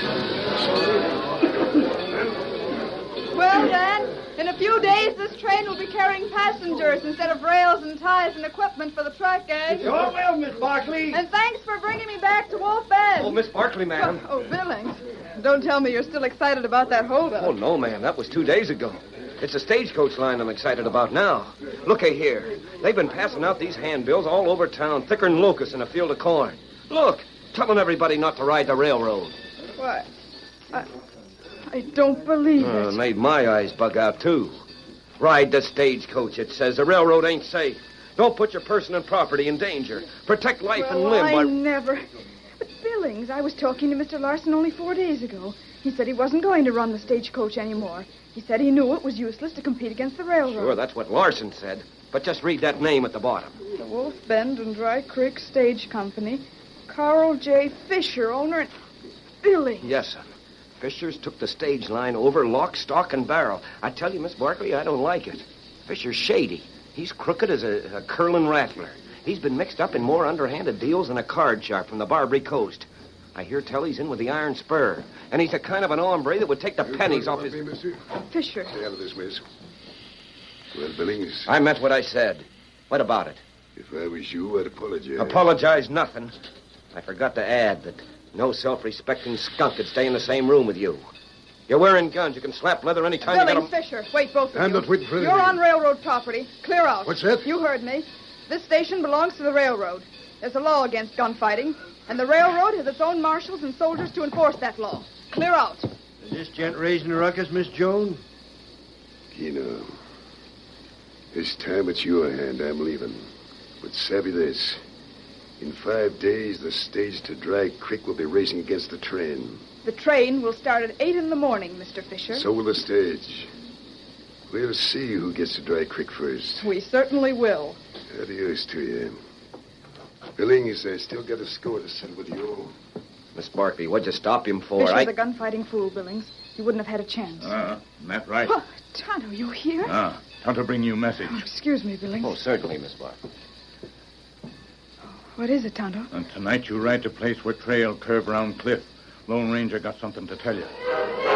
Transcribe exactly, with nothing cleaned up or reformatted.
Well, then, in a few days, this train will be carrying passengers instead of rails and ties and equipment for the track gang. Sure will, Miss Barkley. And thanks for bringing me back to Wolf Bend. Oh, Miss Barkley, ma'am. Oh, oh, Billings. Don't tell me you're still excited about that holdup. Oh, no, ma'am. That was two days ago. It's the stagecoach line I'm excited about now. Look here. They've been passing out these handbills all over town, thicker than locusts in a field of corn. Look, telling everybody not to ride the railroad. What? I, I don't believe Uh, it. made my eyes bug out, too. Ride the stagecoach, it says. The railroad ain't safe. Don't put your person and property in danger. Protect life well, and limb I by... never... But, Billings, I was talking to Mister Larson only four days ago. He said he wasn't going to run the stagecoach anymore. He said he knew it was useless to compete against the railroad. Sure, that's what Larson said. But just read that name at the bottom. The Wolf Bend and Dry Creek Stage Company. Carl J. Fisher, owner and... Billings. Yes, son. Fisher's took the stage line over lock, stock, and barrel. I tell you, Miss Barkley, I don't like it. Fisher's shady. He's crooked as a, a curling rattler. He's been mixed up in more underhanded deals than a card sharp from the Barbary Coast. I hear tell he's in with the Iron Spur, and he's the kind of an hombre that would take the pennies off his... Me, monsieur? Fisher. Stay out of this, miss. Well, Billings, I meant what I said. What about it? if I was you, I'd apologize. Apologize nothing. I forgot to add that no self-respecting skunk could stay in the same room with you. You're wearing guns. You can slap leather any time you Billings, get 'em. Fisher. Wait, both of I'm you. not waiting for You're anything. on railroad property. Clear out. What's that? You heard me. This station belongs to the railroad. There's a law against gunfighting, and the railroad has its own marshals and soldiers to enforce that law. Clear out. Is this gent raising a ruckus, Miss Jones? Keno, this time it's your hand I'm leaving. But savvy this. In five days, the stage to Dry Creek will be racing against the train. The train will start at eight in the morning, Mister Fisher. So will the stage. We'll see who gets to Dry Creek first. We certainly will. Adios to you. Billings, I still got a score to settle with you. Miss Barkley, what'd you stop him for? Fisher's I... a gunfighting fool, Billings. You wouldn't have had a chance. Ah, that right? Oh, Tonto, you here? Ah, Tonto bring you a message. Oh, excuse me, Billings. Oh, certainly, Miss Barkley. What is it, Tonto? And tonight you ride to place where trail curve around cliff. Lone Ranger got something to tell you.